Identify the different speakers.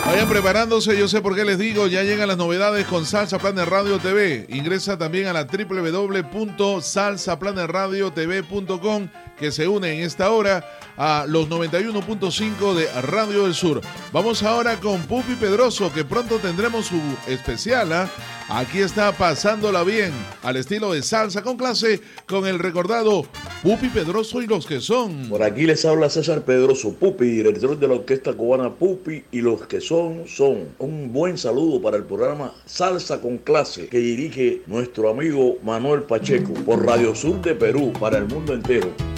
Speaker 1: Vayan preparándose, yo sé por qué les digo, ya llegan las novedades con Salsa Planet Radio TV. Ingresa también a la www.salsaplanetradiotv.com, que se une en esta hora a los 91.5 de Radio del Sur. Vamos ahora con Pupi Pedroso, que pronto tendremos su especial, ¿eh? Aquí está pasándola bien, al estilo de salsa con clase, con el recordado Pupi Pedroso y los que son.
Speaker 2: Por aquí les habla César Pedroso, Pupi, director de la orquesta cubana Pupi y los que son. Un buen saludo para el programa Salsa con Clase, que dirige nuestro amigo Manuel Pacheco, por Radio Sur de Perú, para el mundo entero.